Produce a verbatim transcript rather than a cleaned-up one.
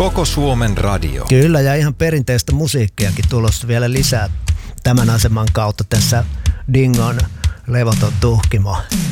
Koko Suomen radio. Kyllä, ja ihan perinteistä musiikkiakin tulossa vielä lisää tämän aseman kautta tässä Dingon levoton tuhkimo.